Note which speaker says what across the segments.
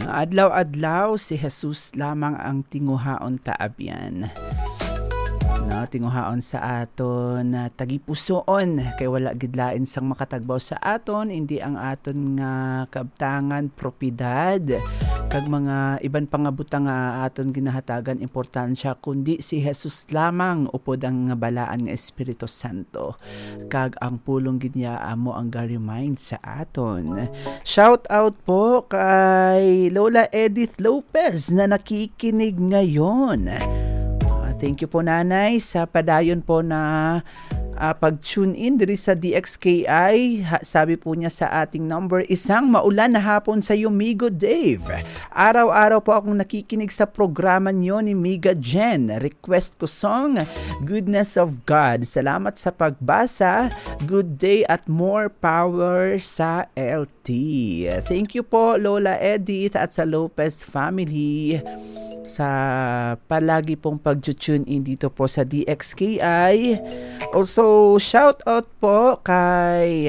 Speaker 1: Adlaw-adlaw si Jesus lamang ang tinguhaon taabyan. No, tinguhaon sa aton tagipusoon kay wala gidlain sang makatagbaw sa aton, hindi ang aton nga kabtangan, propedad kag mga iban pang butang nga aton ginahatagan importansya, kundi si Jesus lamang upod ang balaan nga Espiritu Santo kag ang pulong ginya amo ang ga-remind sa aton. Shout out po kay Lola Edith Lopez na nakikinig ngayon. Thank you po, Nanay, sa padayon po na pag-tune in diri sa DXKI. Sabi po niya sa ating number, isang maulan na hapon sa iyo, Migo Dave. Araw-araw po akong nakikinig sa programa niyo ni Miga Jen. Request ko song, Goodness of God. Salamat sa pagbasa. Good day at more power sa LT. Thank you po, Lola Edith at sa Lopez family, sa palagi pong pag-tune in dito po sa DXKI. Also, shout out po kay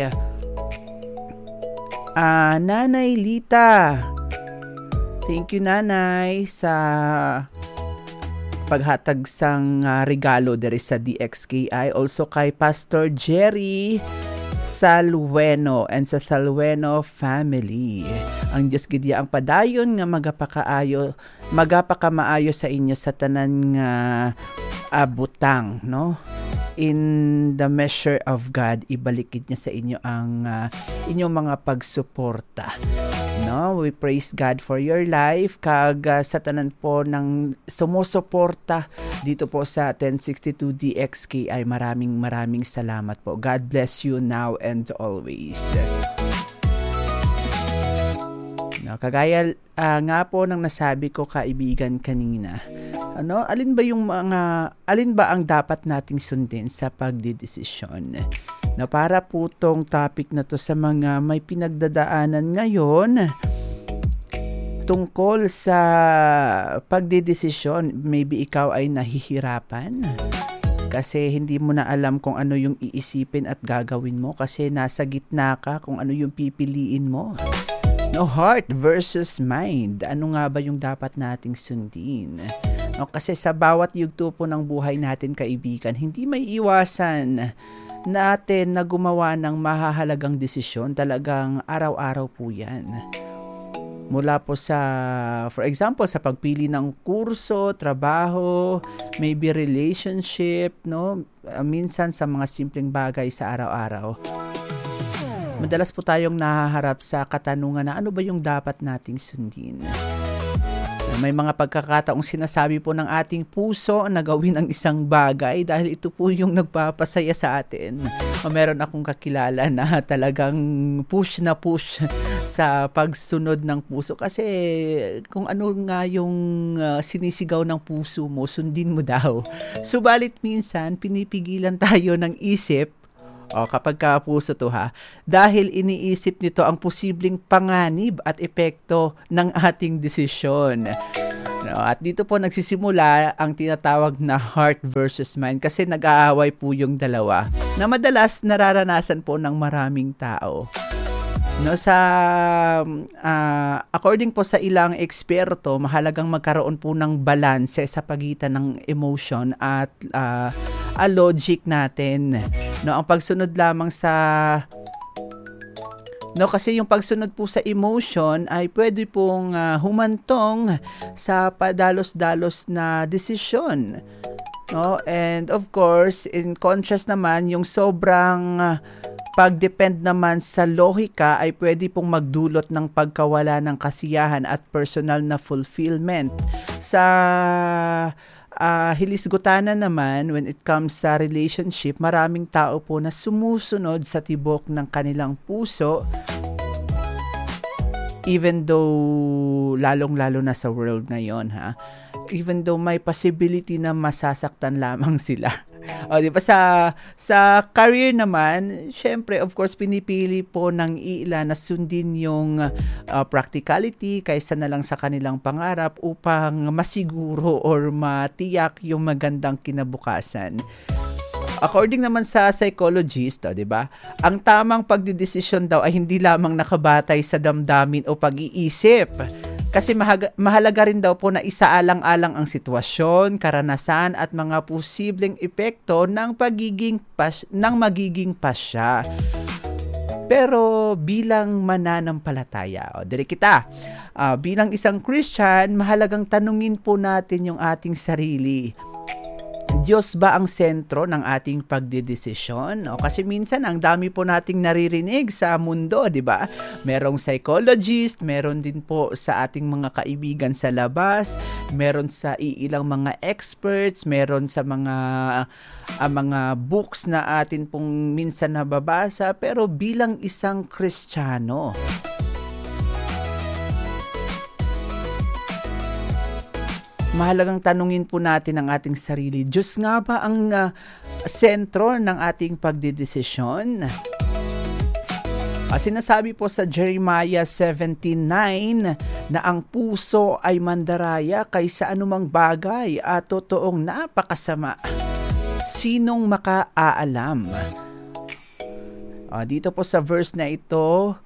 Speaker 1: Nanay Lita. Thank you, Nanay, sa paghatag sang regalo diri sa DXKI. Also kay Pastor Jerry Salweno and sa Salweno family. Ang Diyos gidya ang padayon nga magapakamaayo sa inyo sa tanan nga butang, no? In the measure of God, ibalikid niya sa inyo ang inyong mga pagsuporta. No, we praise God for your life kag sa tanan po ng sumusuporta dito po sa 1062 DXKI. Maraming salamat po. God bless you now and always. No, kagaya nga po ng nasabi ko, kaibigan, kanina. Alin ba ang dapat nating sundin sa pagdidesisyon? Na para po tong topic na to sa mga may pinagdadaanan ngayon tungkol sa pagdidesisyon. Maybe ikaw ay nahihirapan kasi hindi mo na alam kung ano yung iisipin at gagawin mo kasi nasa gitna ka kung ano yung pipiliin mo. No, heart versus mind. Ano nga ba yung dapat nating sundin? No, kasi sa bawat yugto po ng buhay natin, kaibigan, hindi may iwasan natin na gumawa ng mahahalagang desisyon. Talagang araw-araw po yan. Mula po sa, for example, sa pagpili ng kurso, trabaho, maybe relationship, no? Minsan sa mga simpleng bagay sa araw-araw. Madalas po tayong nahaharap sa katanungan na ano ba yung dapat nating sundin. May mga pagkakataong sinasabi po ng ating puso na gawin ang isang bagay dahil ito po yung nagpapasaya sa atin. Meron akong kakilala na talagang push sa pagsunod ng puso kasi kung ano nga yung sinisigaw ng puso mo, sundin mo daw. Subalit minsan pinipigilan tayo ng isip, kapag kapuso to dahil iniisip nito ang posibleng panganib at epekto ng ating desisyon. No, at dito po nagsisimula ang tinatawag na heart versus mind kasi nag-aaway po yung dalawa na madalas nararanasan po ng maraming tao. No, according po sa ilang eksperto, mahalagang magkaroon po ng balanse sa pagitan ng emotion at logic natin. No, ang pagsunod lamang kasi yung pagsunod po sa emotion ay pwede pong humantong sa padalos-dalos na desisyon. No, and of course, in contrast naman, yung sobrang pag-depend naman sa lohika ay pwede pong magdulot ng pagkawala ng kasiyahan at personal na fulfillment. Sa hilisgutanan naman, when it comes sa relationship, maraming tao po na sumusunod sa tibok ng kanilang puso, even though lalong-lalo na sa world ngayon, even though may possibility na masasaktan lamang sila. Di ba sa career naman, syempre of course pinipili po ng ilan na sundin yung practicality kaysa na lang sa kanilang pangarap upang masiguro or matiyak yung magandang kinabukasan. According naman sa psychologist, 'di ba? Ang tamang pagdedesisyon daw ay hindi lamang nakabatay sa damdamin o pag-iisip. Kasi mahalaga rin daw po na isaalang-alang ang sitwasyon, karanasan at mga posibleng epekto ng magiging pasya. Pero bilang mananampalataya, diri kita, bilang isang Christian, mahalagang tanungin po natin yung ating sarili. Diyos ba ang sentro ng ating pagdedesisyon? Kasi minsan ang dami po nating naririnig sa mundo, di ba? Merong psychologist, meron din po sa ating mga kaibigan sa labas, meron sa ilang mga experts, meron sa mga books na atin pong minsan nababasa, pero bilang isang Kristiyano, mahalagang tanungin po natin ang ating sarili. Diyos nga ba ang sentro ng ating pagdedesisyon? Sinasabi po sa Jeremiah 17:9 na ang puso ay mandaraya kaysa anumang bagay at totoong napakasama. Sinong makaalam? Dito po sa verse na ito,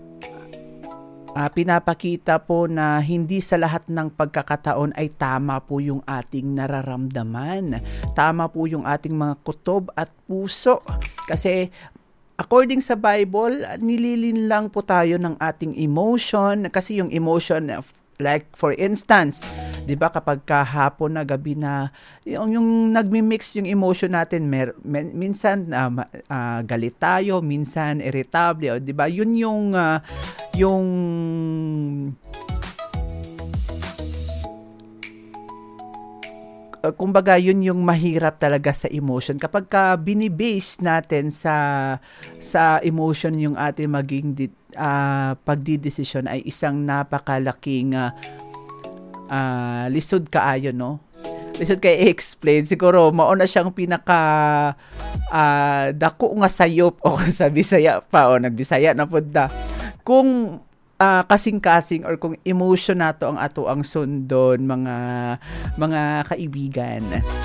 Speaker 1: pinapakita po na hindi sa lahat ng pagkakataon ay tama po yung ating nararamdaman. Tama po yung ating mga kutob at puso. Kasi according sa Bible, nililin lang po tayo ng ating emotion. Kasi yung emotion, like for instance, 'di ba kapag kahapon na gabi na yung nagmi-mix yung emotion natin, minsan galit tayo, minsan irritable, 'di ba? Yun yung kumbaga yun yung mahirap talaga sa emotion. Kapag binibase natin sa emotion yung ating maging pagdidesisyon ay isang napakalaking lisod kaayo, no? Lisod kay i-explain. Siguro mauna siyang pinaka dako nga sayop o sa Bisaya pa o nagbisaya na pud da. Kung kasing-kasing or kung emotion nato ang ato ang sundon, mga kaibigan.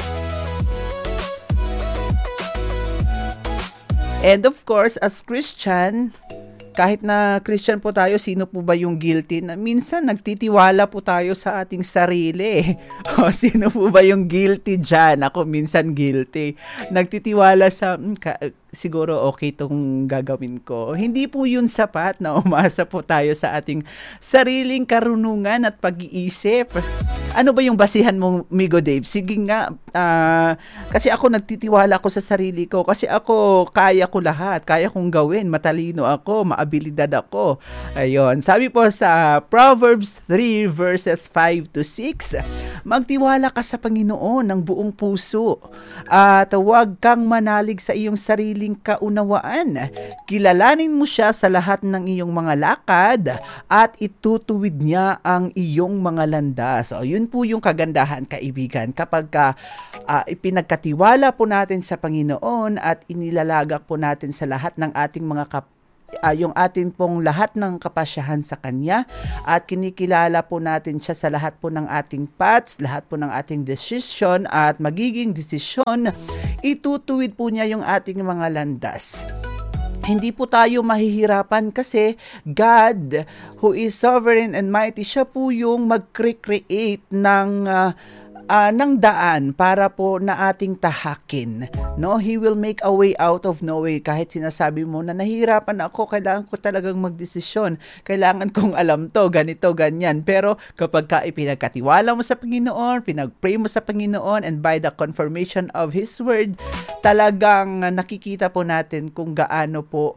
Speaker 1: And of course, as Christian, kahit na Christian po tayo, sino po ba yung guilty? Na minsan nagtitiwala po tayo sa ating sarili. Sino po ba yung guilty dyan? Ako minsan guilty. Nagtitiwala sa siguro okay itong gagawin ko. Hindi po yun sapat na umasa po tayo sa ating sariling karunungan at pag-iisip. Ano ba yung basihan mo, Migo Dave? Sige nga, kasi ako nagtitiwala ako sa sarili ko. Kasi ako, kaya ko lahat. Kaya kong gawin. Matalino ako. Maabilidad ako. Ayun. Sabi po sa Proverbs 3 verses 5 to 6, magtiwala ka sa Panginoon ng buong puso. At huwag kang manalig sa iyong sarili kaunawaan. Kilalanin mo siya sa lahat ng iyong mga lakad at itutuwid niya ang iyong mga landas. So, yun po yung kagandahan, kaibigan. Kapag ipinagkatiwala po natin sa Panginoon at inilalagak po natin sa lahat ng ating mga yung atin pong lahat ng kapasyahan sa Kanya at kinikilala po natin siya sa lahat po ng ating paths, lahat po ng ating decision at magiging desisyon, itutuwid po niya yung ating mga landas. Hindi po tayo mahihirapan kasi God, who is sovereign and mighty, siya po yung mag-create ng daan para po na ating tahakin. No, He will make a way out of no way. Kahit sinasabi mo na nahihirapan ako, kailangan ko talagang magdesisyon. Kailangan kong alam to, ganito, ganyan. Pero kapag ipinagkatiwala mo sa Panginoon, pinag-pray mo sa Panginoon, and by the confirmation of His Word, talagang nakikita po natin kung gaano po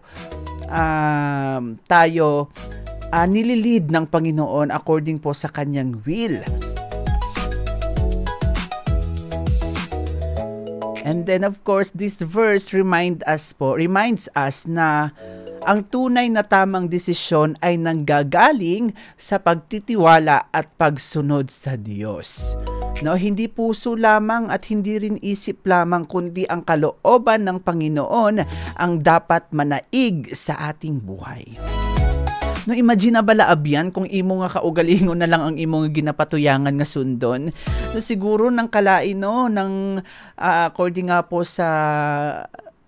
Speaker 1: tayo nililid ng Panginoon according po sa Kanyang will. And then of course, this verse reminds us na ang tunay na tamang desisyon ay nanggagaling sa pagtitiwala at pagsunod sa Diyos. No, hindi puso lamang at hindi rin isip lamang, kundi ang kalooban ng Panginoon ang dapat manaig sa ating buhay. No, imagine na bala abyan kung imo nga kaugalingon na lang ang imo nga ginapatuyangan nga sundon. No, siguro nang kalain, no, ng according nga po sa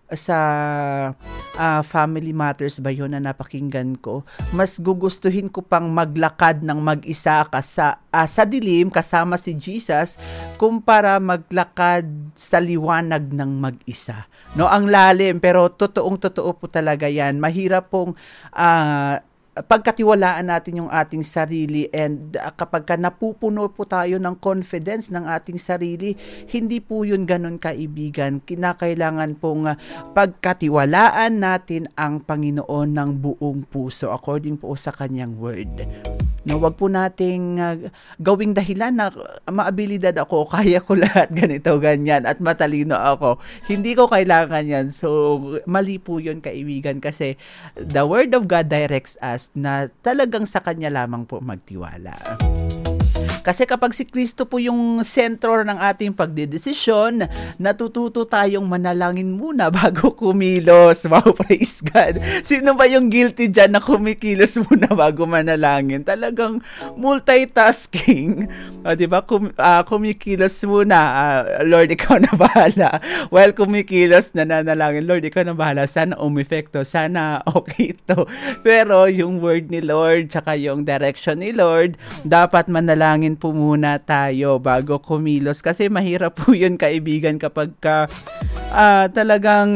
Speaker 1: Family Matters ba yun na napakinggan ko, mas gugustuhin ko pang maglakad ng mag-isa sa dilim kasama si Jesus kumpara maglakad sa liwanag ng mag-isa. No, ang lalim, pero totoo po talaga yan. Mahirap pong pagkatiwalaan natin yung ating sarili, and kapag napupuno po tayo ng confidence ng ating sarili, hindi po yun ganun, kaibigan. Kinakailangan pong pagkatiwalaan natin ang Panginoon ng buong puso according po sa kanyang word. No, wag po nating gawing dahilan na maabilidad ako, kaya ko lahat, ganito, ganyan, at matalino ako. Hindi ko kailangan yan. So, mali po yun, kaibigan, kasi the Word of God directs us na talagang sa Kanya lamang po magtiwala. Kasi kapag si Kristo po yung sentro ng ating pagdedesisyon, natututo tayong manalangin muna bago kumilos. Wow, praise God. Sino ba yung guilty dyan na kumikilos muna bago manalangin? Talagang multitasking. Diba? Kumikilos muna. Lord, ikaw na bahala. While kumikilos, nananalangin, Lord, ikaw na bahala. Sana umepekto. Sana okay ito. Pero yung word ni Lord, tsaka yung direction ni Lord, dapat manalangin po muna tayo bago kumilos, kasi mahirap po yun, kaibigan, kapag talagang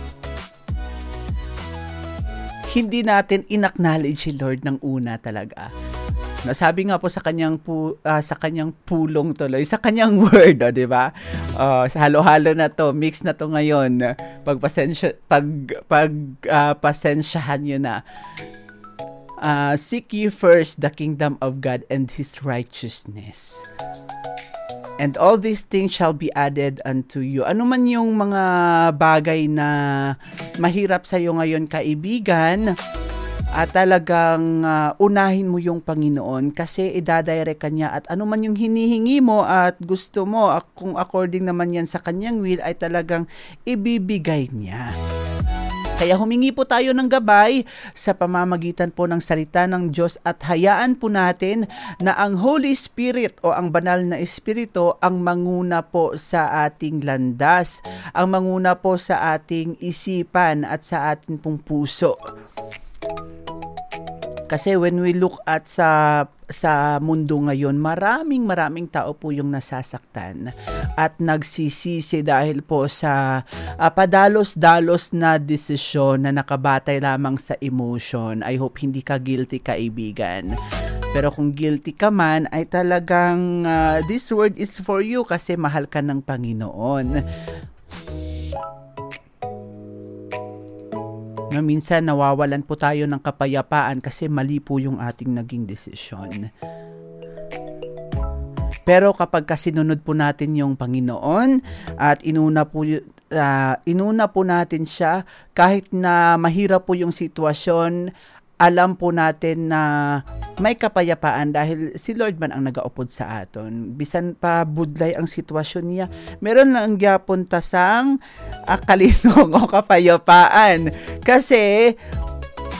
Speaker 1: hindi natin inacknowledge si Lord ng una talaga. Nasabi nga po sa kanyang pulong tuloy, sa kanyang word, di ba? Sa halo-halo na to, mix na to ngayon. Pasensyahan nyo na. Seek ye first the kingdom of God and His righteousness, and all these things shall be added unto you. Ano man yung mga bagay na mahirap sa'yo ngayon, kaibigan, at talagang unahin mo yung Panginoon, kasi idadirect ka niya, at ano man yung hinihingi mo at gusto mo, kung according naman yan sa kanyang will, ay talagang ibibigay niya. Kaya humingi po tayo ng gabay sa pamamagitan po ng salita ng Diyos, at hayaan po natin na ang Holy Spirit o ang banal na Espiritu ang manguna po sa ating landas, ang manguna po sa ating isipan at sa ating pong puso. Kasi when we look at sa mundo ngayon, maraming tao po yung nasasaktan at nagsisisi dahil po sa padalos-dalos na desisyon na nakabatay lamang sa emotion. I hope hindi ka guilty, kaibigan. Pero kung guilty ka man, ay talagang this word is for you, kasi mahal ka ng Panginoon. Minsan nawawalan po tayo ng kapayapaan kasi mali po yung ating naging desisyon. Pero kapag sinunod po natin yung Panginoon at inuna po natin siya, kahit na mahirap po yung sitwasyon, alam po natin na may kapayapaan dahil si Lord man ang nagaupod sa aton. Bisan pa budlay ang sitwasyon niya, meron lang gyapon tasang kalinong o kapayapaan. Kasi